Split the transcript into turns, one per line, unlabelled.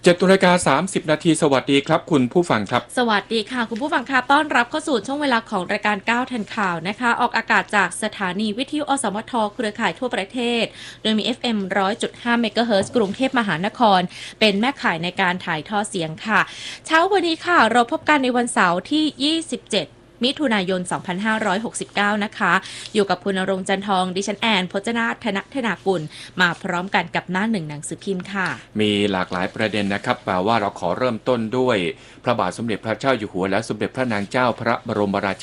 7:30 นาทีสวัสดีครับคุณผู้ฟังครับ
สวัสดีค่ะคุณผู้ฟังค่ะต้อนรับเข้าสู่ช่วงเวลาของรายการ9ทันข่าวนะคะออกอากาศจากสถานีวิทยุอสมทเครือข่ายทั่วประเทศโดยมี FM 100.5 เมกะเฮิรตซ์กรุงเทพมหานครเป็นแม่ข่ายในการถ่ายทอดเสียงค่ะเช้าวันนี้ค่ะเราพบกันในวันเสาร์ที่27มิถุนายน 2569 นะคะอยู่กับคุณณรงค์จันทองดิฉันแอนพจนาถธนากุลมาพร้อมกันกับหน้าหนึ่งหนังสือพิมพ์ค่ะ
มีหลากหลายประเด็นนะครับแต่ว่าเราขอเริ่มต้นด้วยพระบาทสมเด็จพระเจ้าอยู่หัวและสมเด็จพระนางเจ้าพระบรมรา